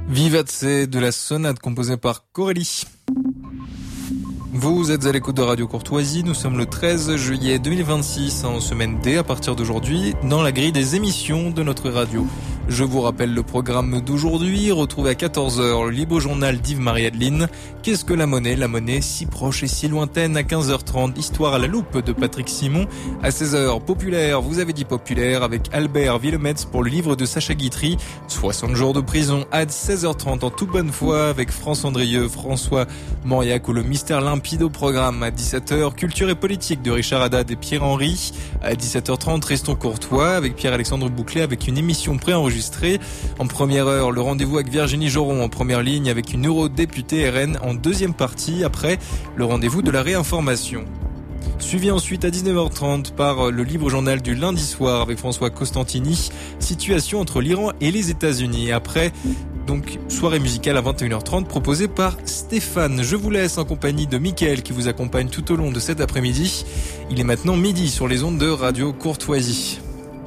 Vivace de la sonate composée par Corélie. Vous êtes à l'écoute de Radio Courtoisie, nous sommes le 13 juillet 2026 en semaine D à partir d'aujourd'hui dans la grille des émissions de notre radio. Je vous rappelle le programme d'aujourd'hui, retrouvez à 14h le libre journal d'Yves-Marie Adeline. Qu'est-ce que la monnaie ? La monnaie si proche et si lointaine à 15h30, histoire à la loupe de Patrick Simon. À 16h, populaire, vous avez dit populaire, avec Albert Villemetz pour le livre de Sacha Guitry, 60 jours de prison à 16h30 en toute bonne foi avec France Andrieux, François Mauriac ou le mystère limpide au programme. À 17h, culture et politique de Richard Haddad et Pierre-Henry. À 17h30, restons courtois avec Pierre-Alexandre Bouclet avec une émission préenregistrée. En première heure, le rendez-vous avec Virginie Joron en première ligne avec une eurodéputée RN en deuxième partie. Après, le rendez-vous de la réinformation. Suivi ensuite à 19h30 par le libre journal du lundi soir avec François Costantini. Situation entre l'Iran et les États-Unis. Après, donc, soirée musicale à 21h30 proposée par Stéphane. Je vous laisse en compagnie de Mickaël qui vous accompagne tout au long de cet après-midi. Il est maintenant midi sur les ondes de Radio Courtoisie.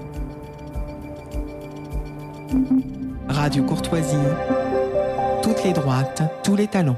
Radio Courtoisie, toutes les droites, tous les talents.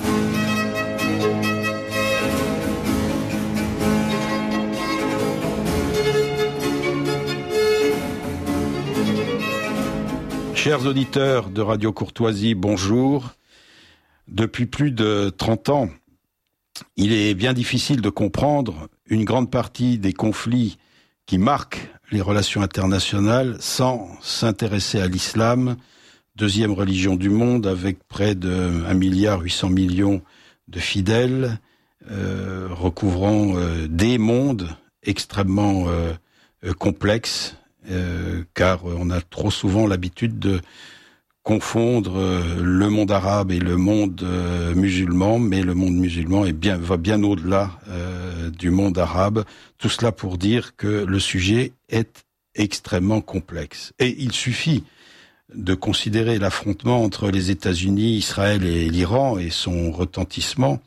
Chers auditeurs de Radio Courtoisie, bonjour. Depuis plus de 30 ans, il est bien difficile de comprendre une grande partie des conflits qui marquent les relations internationales sans s'intéresser à l'islam, deuxième religion du monde avec près de 1,8 milliard de fidèles, recouvrant des mondes extrêmement complexes, car on a trop souvent l'habitude de confondre le monde arabe et le monde musulman, mais le monde musulman va bien au-delà du monde arabe. Tout cela pour dire que le sujet est extrêmement complexe. Et il suffit de considérer l'affrontement entre les États-Unis, Israël et l'Iran et son retentissement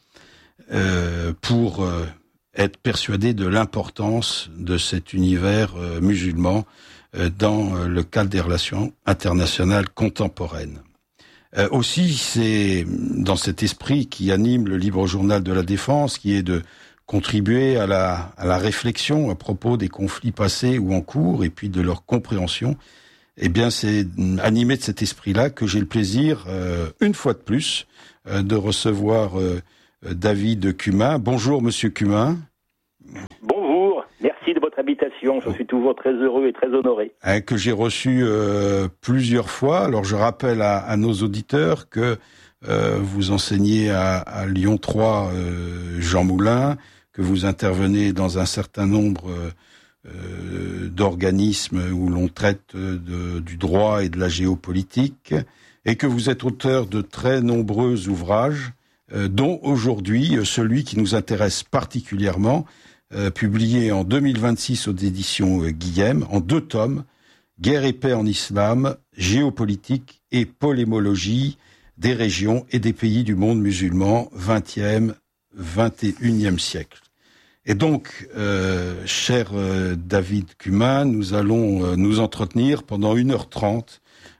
pour être persuadé de l'importance de cet univers musulman dans le cadre des relations internationales contemporaines. Aussi, c'est dans cet esprit qui anime le libre journal de la défense, qui est de contribuer à la réflexion à propos des conflits passés ou en cours et puis de leur compréhension. Eh bien, c'est animé de cet esprit-là que j'ai le plaisir, une fois de plus, de recevoir David Cumin. Bonjour, Monsieur Cumin. Bonjour, merci de votre invitation. Je suis toujours très heureux et très honoré. Que j'ai reçu plusieurs fois. Alors, je rappelle à nos auditeurs que vous enseignez à Lyon 3 Jean Moulin, que vous intervenez dans un certain nombre d'organismes où l'on traite du droit et de la géopolitique, et que vous êtes auteur de très nombreux ouvrages, dont aujourd'hui celui qui nous intéresse particulièrement, publié en 2026 aux éditions Guillem, en 2 tomes, Guerre et paix en islam, géopolitique et polémologie des régions et des pays du monde musulman, 20e, 21e siècle. Et donc, cher David Cumin, nous allons nous entretenir pendant 1h30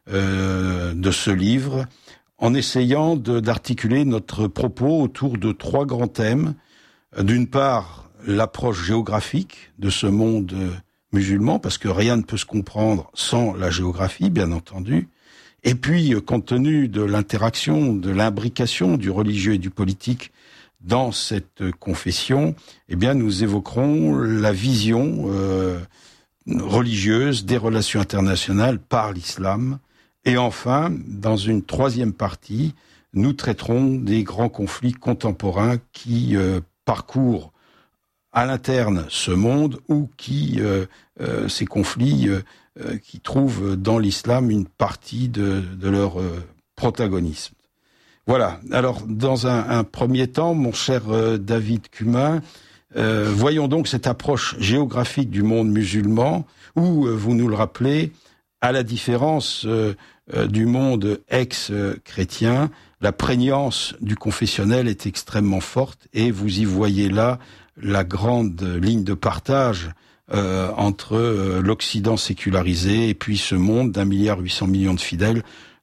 de ce livre, en essayant d'articuler notre propos autour de 3 grands thèmes. D'une part, l'approche géographique de ce monde musulman, parce que rien ne peut se comprendre sans la géographie, bien entendu. Et puis, compte tenu de l'interaction, de l'imbrication du religieux et du politique dans cette confession, eh bien, nous évoquerons la vision religieuse des relations internationales par l'islam. Et enfin, dans une 3e partie, nous traiterons des grands conflits contemporains qui parcourent à l'interne ce monde ou qui ces conflits qui trouvent dans l'islam une partie de leur protagonisme. Voilà. Alors, dans un premier temps, mon cher David Cumin, voyons donc cette approche géographique du monde musulman où, vous nous le rappelez, à la différence du monde ex-chrétien, la prégnance du confessionnel est extrêmement forte et vous y voyez là la grande ligne de partage entre l'Occident sécularisé et puis ce monde d'1,8 milliard de fidèles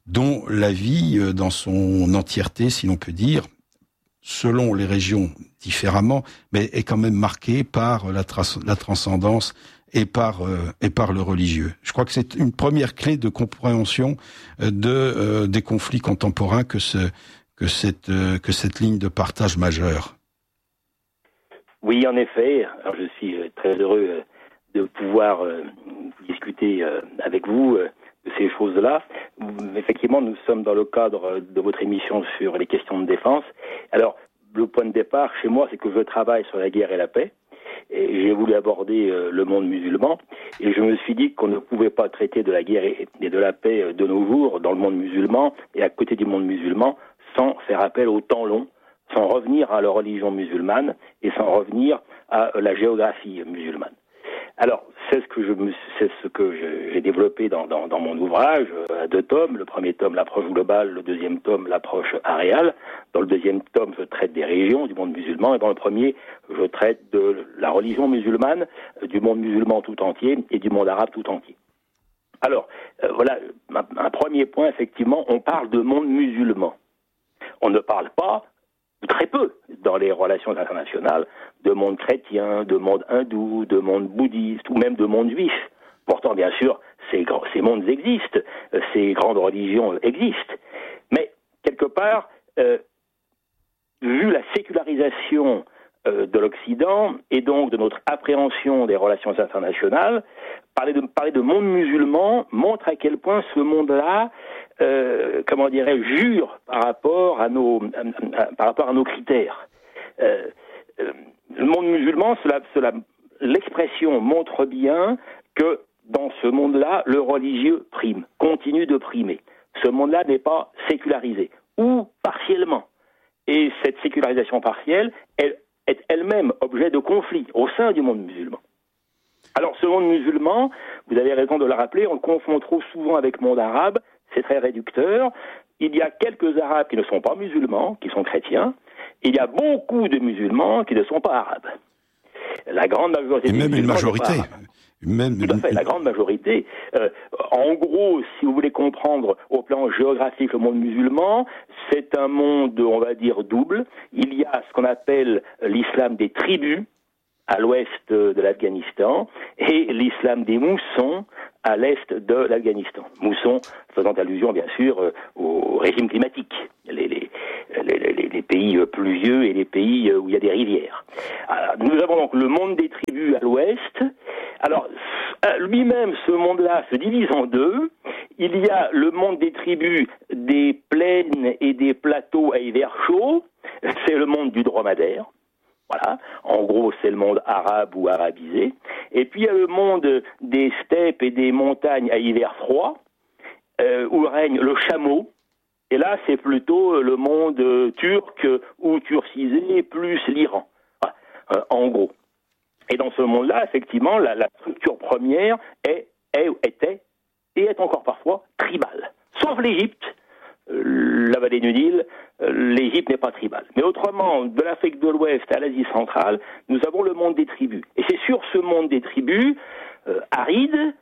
dont la vie, dans son entièreté, si l'on peut dire, selon les régions différemment, mais est quand même marquée par la transcendance et par le religieux. Je crois que c'est une première clé de compréhension des conflits contemporains que cette ligne de partage majeure. Oui, en effet. Alors, je suis très heureux de pouvoir discuter avec vous de ces choses-là. Effectivement, nous sommes dans le cadre de votre émission sur les questions de défense. Alors, le point de départ chez moi, c'est que je travaille sur la guerre et la paix. Et j'ai voulu aborder le monde musulman. Et je me suis dit qu'on ne pouvait pas traiter de la guerre et de la paix de nos jours dans le monde musulman et à côté du monde musulman sans faire appel au temps long, sans revenir à la religion musulmane et sans revenir à la géographie musulmane. Alors, c'est ce que j'ai développé dans mon ouvrage, à 2 tomes. Le premier tome, l'approche globale, le deuxième tome, l'approche aréale. Dans le deuxième tome, je traite des régions du monde musulman, et dans le premier, je traite de la religion musulmane, du monde musulman tout entier et du monde arabe tout entier. Alors, voilà, un premier point, effectivement, on parle de monde musulman. On ne parle pas, très peu, dans les relations internationales, de monde chrétien, de monde hindou, de monde bouddhiste, ou même de monde juif. Pourtant, bien sûr, ces mondes existent, ces grandes religions existent. Mais, quelque part, vu la sécularisation de l'Occident, et donc de notre appréhension des relations internationales, parler de monde musulman montre à quel point ce monde-là, jure par rapport à nos critères. Le monde musulman, l'expression montre bien que dans ce monde-là, le religieux prime, continue de primer. Ce monde-là n'est pas sécularisé, ou partiellement. Et cette sécularisation partielle est elle-même objet de conflit au sein du monde musulman. Alors, ce monde musulman, vous avez raison de le rappeler, on le confond trop souvent avec le monde arabe, c'est très réducteur. Il y a quelques Arabes qui ne sont pas musulmans, qui sont chrétiens. Il y a beaucoup de musulmans qui ne sont pas arabes. La grande majorité et même une majorité. Tout à fait, la grande majorité. En gros, si vous voulez comprendre au plan géographique le monde musulman, c'est un monde, on va dire, double. Il y a ce qu'on appelle l'islam des tribus, à l'ouest de l'Afghanistan, et l'islam des moussons à l'est de l'Afghanistan. Moussons faisant allusion, bien sûr, au régime climatique, les pays pluvieux et les pays où il y a des rivières. Alors, nous avons donc le monde des tribus à l'ouest. Alors, lui-même, ce monde-là se divise en deux. Il y a le monde des tribus des plaines et des plateaux à hiver chaud. C'est le monde du dromadaire. Voilà, en gros, c'est le monde arabe ou arabisé. Et puis, il y a le monde des steppes et des montagnes à hiver froid, où règne le chameau. Et là, c'est plutôt le monde turc ou turcisé, plus l'Iran. Voilà, en gros. Et dans ce monde-là, effectivement, la structure première était et est encore parfois tribale. Sauf l'Égypte. La vallée du Nil, l'Égypte n'est pas tribale. Mais autrement, de l'Afrique de l'Ouest à l'Asie centrale, nous avons le monde des tribus. Et c'est sur ce monde des tribus, aride,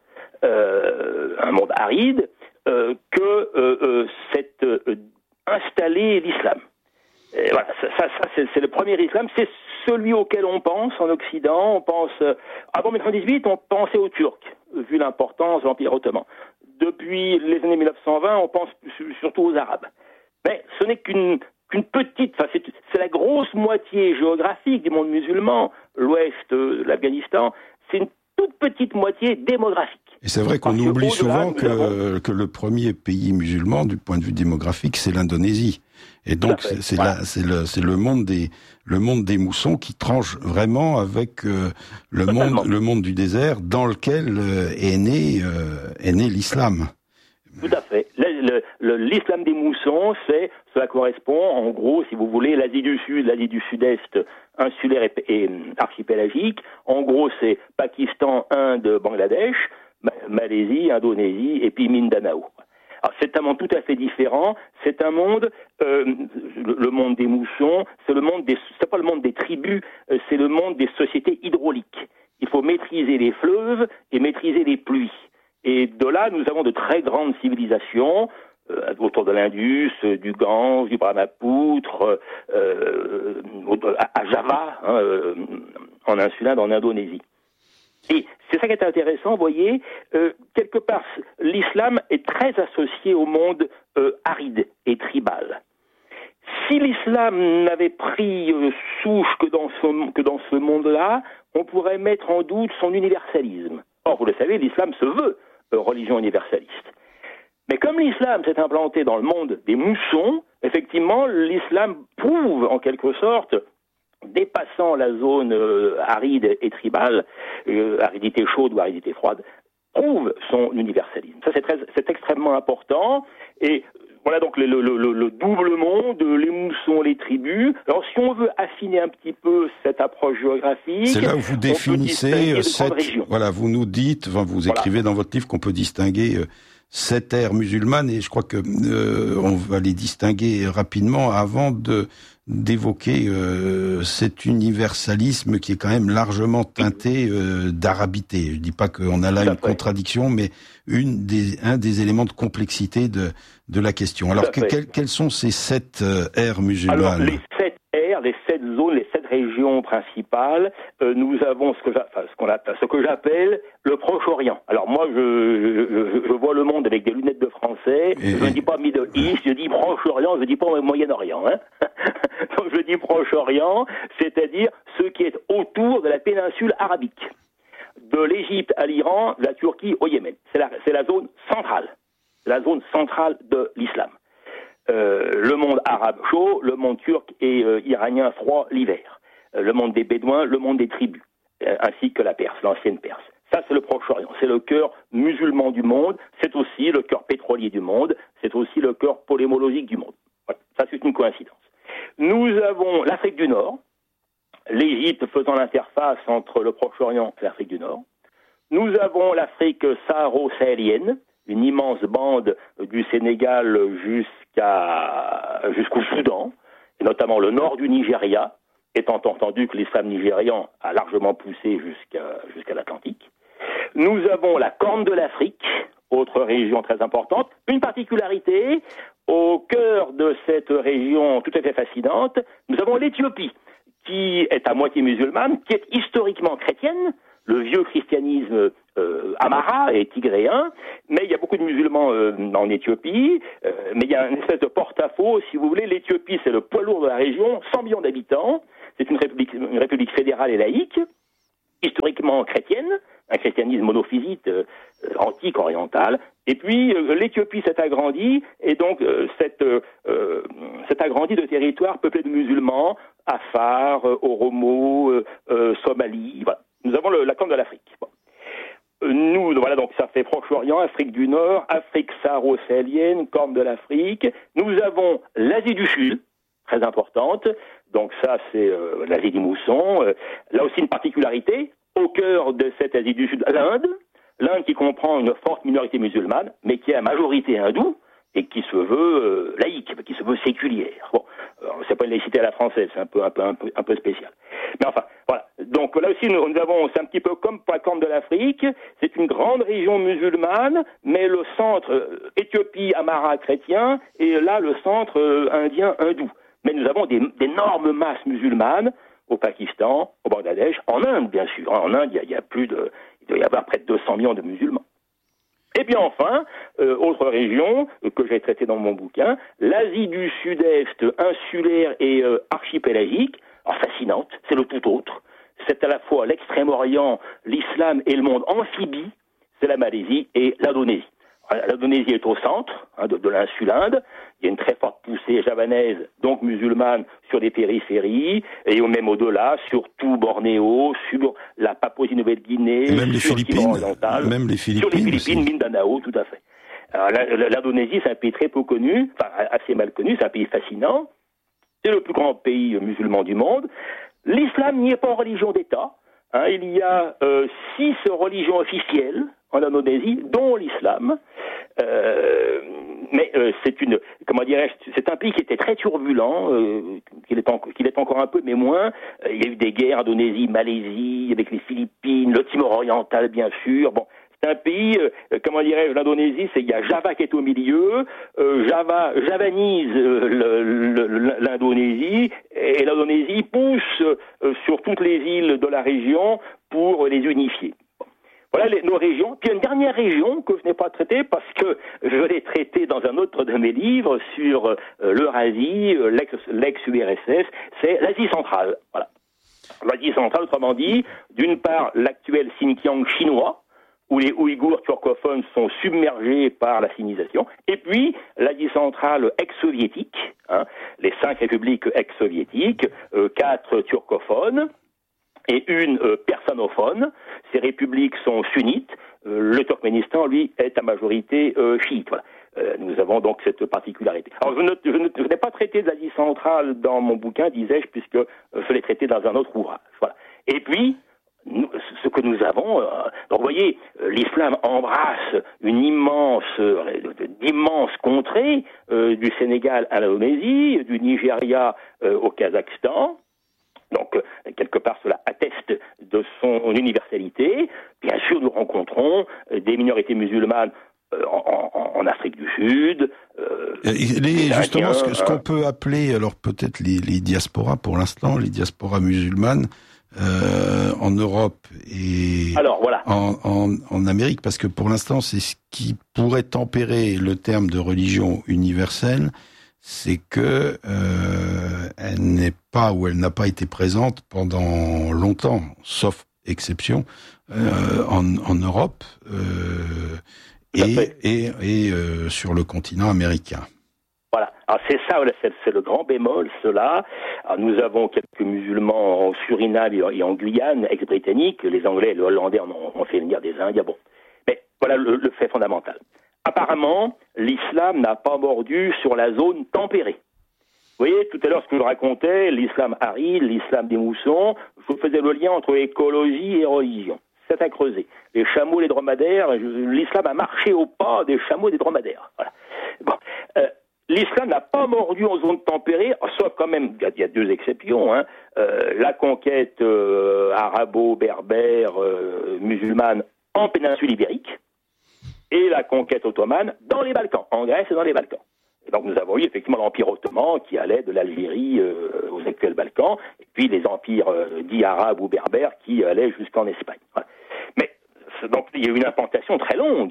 un monde aride, que s'est installé l'islam. Et voilà, ça c'est le premier islam, c'est celui auquel on pense en Occident. On pense, avant 1918, on pensait aux Turcs, vu l'importance de l'Empire ottoman. Depuis les années 1920, on pense surtout aux Arabes. Mais ce n'est qu'une petite, c'est la grosse moitié géographique du monde musulman, l'ouest de l'Afghanistan, c'est une toute petite moitié démographique. Et c'est vrai qu'on oublie souvent que le premier pays musulman, du point de vue démographique, c'est l'Indonésie. Et donc, c'est le monde des moussons qui tranche vraiment avec le monde du désert dans lequel est né l'islam. Tout à fait. L'islam des moussons, cela correspond, en gros, si vous voulez, l'Asie du Sud, l'Asie du Sud-Est, insulaire et archipélagique. En gros, c'est Pakistan, Inde, Bangladesh, Malaisie, Indonésie, et puis Mindanao. Alors, c'est un monde tout à fait différent. C'est un monde, le monde des moussons, c'est pas le monde des tribus, c'est le monde des sociétés hydrauliques. Il faut maîtriser les fleuves et maîtriser les pluies. Et de là, nous avons de très grandes civilisations, autour de l'Indus, du Gange, du Brahmapoutre, à Java, en Insulinde, en Indonésie. Et c'est ça qui est intéressant, vous voyez, quelque part, l'islam est très associé au monde aride et tribal. Si l'islam n'avait pris souche que dans ce monde-là, on pourrait mettre en doute son universalisme. Or, vous le savez, l'islam se veut religion universaliste. Mais comme l'islam s'est implanté dans le monde des moussons, effectivement, l'islam prouve en quelque sorte, dépassant la zone aride et tribale, aridité chaude ou aridité froide, prouve son universalisme. Ça, c'est extrêmement important. Et voilà donc le double monde, les moussons, les tribus. Alors, si on veut affiner un petit peu cette approche géographique, c'est là où vous définissez voilà, vous nous dites, enfin, vous écrivez dans votre livre qu'on peut distinguer 7 ères musulmanes, et je crois que on va les distinguer rapidement avant d'évoquer cet universalisme qui est quand même largement teinté d'arabité. Je dis pas qu'on a là une contradiction, mais un des éléments de complexité de la question. Alors quelles sont ces 7 ères musulmanes? Alors les 7 ères, les 7 zones, les 7 régions principales, nous avons ce que j'appelle le Proche-Orient. Alors moi, je vois le monde avec des lunettes de français. Je ne dis pas Middle East, je dis Proche-Orient, je ne dis pas Moyen-Orient. Hein. Donc je dis Proche-Orient, c'est-à-dire ce qui est autour de la péninsule arabique, de l'Égypte à l'Iran, de la Turquie au Yémen. C'est la zone centrale, la zone centrale de l'islam. Le monde arabe chaud, le monde turc et iranien froid l'hiver. Le monde des Bédouins, le monde des tribus, ainsi que la Perse, l'ancienne Perse. Ça, c'est le Proche-Orient. C'est le cœur musulman du monde. C'est aussi le cœur pétrolier du monde. C'est aussi le cœur polémologique du monde. Voilà. Ça, c'est une coïncidence. Nous avons l'Afrique du Nord, l'Égypte faisant l'interface entre le Proche-Orient et l'Afrique du Nord. Nous avons l'Afrique saharo-sahélienne, une immense bande du Sénégal jusqu'au Soudan, et notamment le nord du Nigeria, étant entendu que l'islam nigérian a largement poussé jusqu'à l'Atlantique. Nous avons la Corne de l'Afrique, autre région très importante. Une particularité, au cœur de cette région tout à fait fascinante, nous avons l'Éthiopie, qui est à moitié musulmane, qui est historiquement chrétienne, le vieux christianisme amara et tigréen, mais il y a beaucoup de musulmans en Éthiopie, mais il y a une espèce de porte-à-faux, si vous voulez. L'Éthiopie, c'est le poids lourd de la région, 100 millions d'habitants, c'est une république fédérale et laïque, historiquement chrétienne, un christianisme monophysite antique, oriental, et puis l'Éthiopie s'est agrandie, et donc s'est agrandie de territoires peuplés de musulmans, Afar, Oromo, Somalie, voilà. Nous avons la Corne de l'Afrique. Bon. Voilà, donc ça fait Proche-Orient, Afrique du Nord, Afrique saharo-sahélienne, Corne de l'Afrique. Nous avons l'Asie du Sud, très importante. Donc ça, c'est l'Asie des moussons. Là aussi, une particularité, au cœur de cette Asie du Sud, l'Inde qui comprend une forte minorité musulmane, mais qui est à majorité hindoue, et qui se veut laïque, qui se veut séculière. Bon, c'est pas une laïcité à la française, c'est un peu spécial. Mais enfin, voilà. Donc là aussi, nous avons, c'est un petit peu comme pour la Corne de l'Afrique, c'est une grande région musulmane, mais le centre Éthiopie, Amara chrétien, et là le centre indien, hindou. Mais nous avons d'énormes masses musulmanes au Pakistan, au Bangladesh, en Inde bien sûr. En Inde, il doit y avoir près de 200 millions de musulmans. Et puis enfin, autre région que j'ai traitée dans mon bouquin, l'Asie du Sud-Est insulaire et archipélagique, fascinante, c'est le tout autre. C'est à la fois l'Extrême-Orient, l'islam et le monde amphibie, c'est la Malaisie et l'Indonésie. L'Indonésie est au centre de l'insule Inde. Il y a une très forte poussée javanaise, donc musulmane, sur les périphéries, et même au-delà, sur tout Bornéo, sur la Papouasie-Nouvelle-Guinée, même sur les Timor oriental, sur les Philippines, Mindanao, tout à fait. Alors, l'Indonésie, c'est un pays très peu connu, assez mal connu, c'est un pays fascinant. C'est le plus grand pays musulman du monde. L'islam n'y est pas en religion d'État. Il y a 6 religions officielles en Indonésie, dont l'islam. Mais c'est un pays qui était très turbulent, qu'il est encore un peu, mais moins. Il y a eu des guerres, Indonésie, Malaisie, avec les Philippines, le Timor oriental, bien sûr. Bon, C'est un pays, comment dirais-je, l'Indonésie, il y a Java qui est au milieu, javanise l'Indonésie, et l'Indonésie pousse sur toutes les îles de la région pour les unifier. Voilà nos régions. Puis une dernière région que je n'ai pas traitée parce que je l'ai traitée dans un autre de mes livres sur l'Eurasie, l'ex-URSS, c'est l'Asie centrale. Voilà. L'Asie centrale, autrement dit, d'une part l'actuel Xinjiang chinois, où les Ouïghours turcophones sont submergés par la sinisation, et puis l'Asie centrale ex-soviétique, les 5 républiques ex-soviétiques, 4 turcophones, et une persanophone. Ces républiques sont sunnites. Le Turkménistan, lui, est à majorité chiite. Voilà. Nous avons donc cette particularité. Alors, je n'ai pas traité de l'Asie centrale dans mon bouquin, disais-je, puisque je l'ai traité dans un autre ouvrage. Voilà. Et puis, ce que nous avons, donc vous voyez, l'islam embrasse d'immenses contrées, du Sénégal à l'Indonésie, du Nigeria au Kazakhstan. Donc, quelque part, cela atteste de son universalité. Bien sûr, nous rencontrons des minorités musulmanes en Afrique du Sud. Justement, ce qu'on peut appeler, alors peut-être les diasporas pour l'instant, les diasporas musulmanes en Europe et alors, voilà. en Amérique, parce que pour l'instant, c'est ce qui pourrait tempérer le terme de religion universelle. C'est que elle n'est pas ou elle n'a pas été présente pendant longtemps, sauf exception, en Europe et sur le continent américain. Voilà. Alors c'est ça, c'est le grand bémol, cela. Alors nous avons quelques musulmans en Suriname et en Guyane, ex-britanniques. Les Anglais et les Hollandais ont fait venir des Indiens. Bon, mais voilà le fait fondamental. Apparemment, l'islam n'a pas mordu sur la zone tempérée. Vous voyez, tout à l'heure, ce que je racontais, l'islam aride, l'islam des moussons, je faisais le lien entre écologie et religion. C'est à creuser. Les chameaux, les dromadaires, l'islam a marché au pas des chameaux et des dromadaires. Voilà. Bon, l'islam n'a pas mordu en zone tempérée, sauf quand même, il y a 2 exceptions, la conquête arabo-berbère musulmane en péninsule ibérique, et la conquête ottomane dans les Balkans, en Grèce et dans les Balkans. Et donc nous avons eu effectivement l'Empire ottoman qui allait de l'Algérie aux actuels Balkans, et puis les empires dits arabes ou berbères qui allaient jusqu'en Espagne. Voilà. Mais donc il y a eu une implantation très longue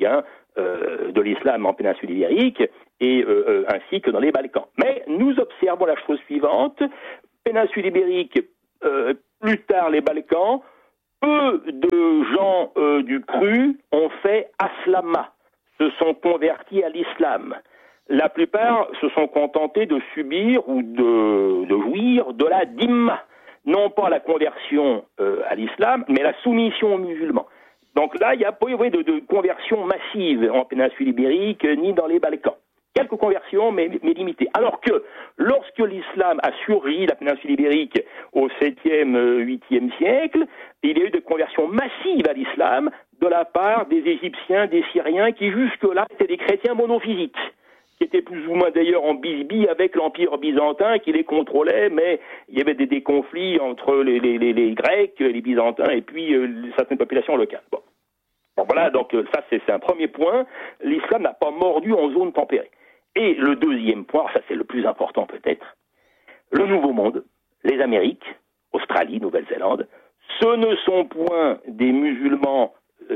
de l'islam en péninsule ibérique, et ainsi que dans les Balkans. Mais nous observons la chose suivante, péninsule ibérique, plus tard les Balkans, peu de gens du cru ont fait aslama, se sont convertis à l'islam. La plupart se sont contentés de subir ou de jouir de la dhimma, non pas la conversion à l'islam, mais la soumission aux musulmans. Donc là, il n'y a pas eu de conversion massive en péninsule ibérique ni dans les Balkans. Quelques conversions, mais limitées. Alors que, lorsque l'islam a surgi, la péninsule ibérique, au 7e, 8e siècle, il y a eu des conversions massives à l'islam de la part des Égyptiens, des Syriens, qui jusque-là étaient des chrétiens monophysites, qui étaient plus ou moins d'ailleurs en bisbille avec l'Empire byzantin qui les contrôlait, mais il y avait des conflits entre les Grecs, les Byzantins, et puis certaines populations locales. Bon. Bon, voilà, donc ça c'est un premier point. L'islam n'a pas mordu en zone tempérée. Et le deuxième point, ça c'est le plus important peut-être, le Nouveau Monde, les Amériques, Australie, Nouvelle-Zélande, ce ne sont point des musulmans,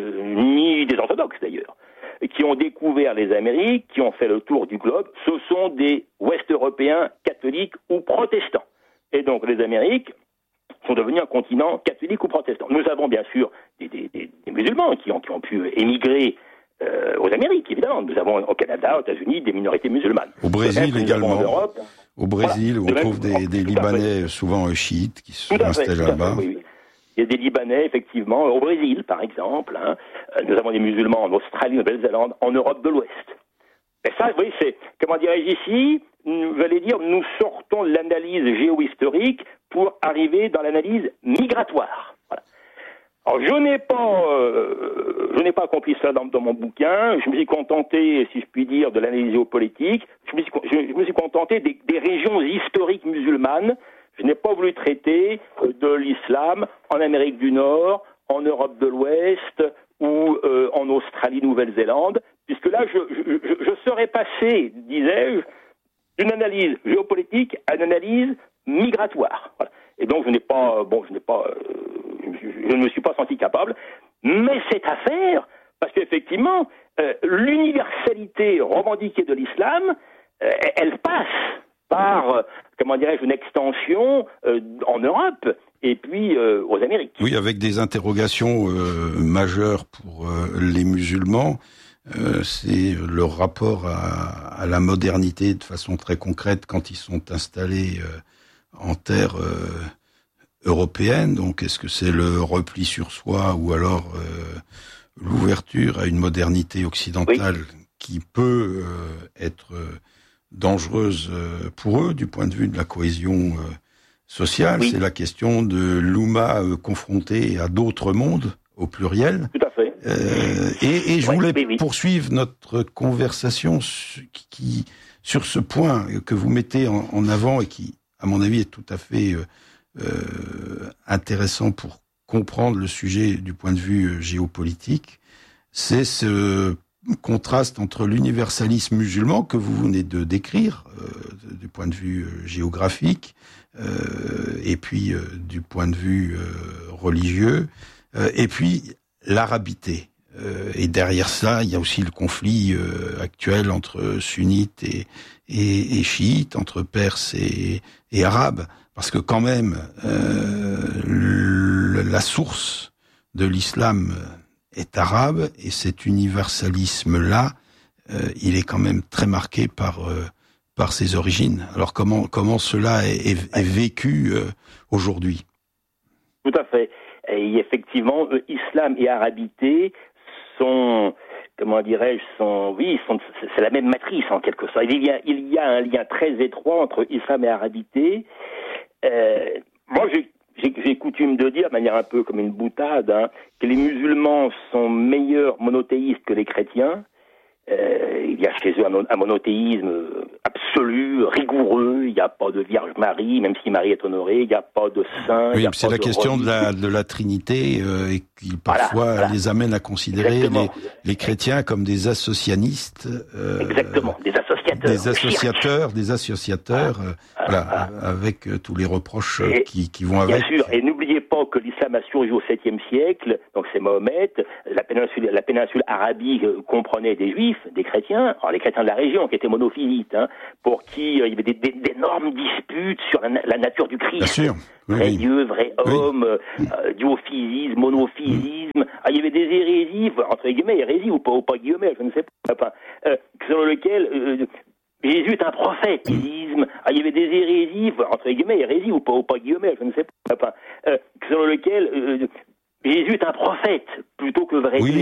ni des orthodoxes d'ailleurs, qui ont découvert les Amériques, qui ont fait le tour du globe, ce sont des Ouest-Européens catholiques ou protestants. Et donc les Amériques sont devenus un continent catholique ou protestant. Nous avons bien sûr des musulmans qui ont pu émigrer aux Amériques, évidemment. Nous avons au Canada, aux États-Unis, des minorités musulmanes. Au Brésil également. En Europe, au Brésil, voilà, où on trouve des Libanais souvent chiites qui se sont installés là-bas. Oui. Il y a des Libanais, effectivement, au Brésil, par exemple. Nous avons des musulmans en Australie, en Nouvelle-Zélande, en Europe de l'Ouest. Et ça, vous voyez, c'est, comment dirais-je ici, nous sortons de l'analyse géohistorique pour arriver dans l'analyse migratoire. Voilà. Alors, je n'ai pas accompli ça dans mon bouquin. Je me suis contenté, si je puis dire, de l'analyse géopolitique. Je me suis contenté des régions historiques musulmanes. Je n'ai pas voulu traiter de l'islam en Amérique du Nord, en Europe de l'Ouest ou en Australie, Nouvelle-Zélande, puisque là, je serais passé, disais-je, d'une analyse géopolitique à une analyse migratoire. Voilà. Et donc, je ne me suis pas senti capable, mais cette affaire, parce qu'effectivement, l'universalité revendiquée de l'islam, elle passe par, une extension en Europe et puis aux Amériques. Oui, avec des interrogations majeures pour les musulmans. C'est leur rapport à la modernité de façon très concrète quand ils sont installés en terre européenne. Donc, est-ce que c'est le repli sur soi ou alors l'ouverture à une modernité occidentale qui peut être dangereuse pour eux du point de vue de la cohésion sociale? C'est la question de l'Oumma confrontée à d'autres mondes au pluriel. Tout à fait. Et je voulais poursuivre notre conversation sur ce point que vous mettez en avant et qui, à mon avis, est tout à fait intéressant pour comprendre le sujet du point de vue géopolitique. C'est ce contraste entre l'universalisme musulman que vous venez de décrire du point de vue géographique et puis du point de vue religieux et puis l'arabité. Et derrière ça, il y a aussi le conflit actuel entre sunnites et chiites, entre perses et arabes, parce que quand même, la source de l'islam est arabe, et cet universalisme-là, il est quand même très marqué par ses origines. Alors comment cela est vécu aujourd'hui? Tout à fait. Et effectivement, islam et arabité sont, c'est la même matrice en quelque sorte. Il y a un lien très étroit entre islam et arabité. Moi, j'ai coutume de dire, de manière un peu comme une boutade, que les musulmans sont meilleurs monothéistes que les chrétiens. Il y a chez eux un monothéisme absolu, rigoureux. Il n'y a pas de Vierge Marie, même si Marie est honorée. Il n'y a pas de saint. Oui, c'est la question de la Trinité et qui parfois les amène à considérer les chrétiens comme des associanistes. Exactement, des associateurs. Des associateurs, avec tous les reproches qui vont avec. Bien sûr, et n'oubliez pas que l'islam a surgi au 7e siècle, donc c'est Mahomet. La péninsule arabique comprenait des juifs, des chrétiens, alors les chrétiens de la région qui étaient monophysites, pour qui il y avait d'énormes disputes sur la nature du Christ. Bien sûr. Vrai Dieu, vrai homme, duophysisme, monophysisme. Il y avait des hérésies, entre guillemets, hérésies ou pas guillemets, je ne sais pas, selon lequel Jésus est un prophète, il y avait des hérésies, entre guillemets, hérésies ou pas guillemets, je ne sais pas, selon lequel Jésus est un prophète plutôt que vrai Dieu.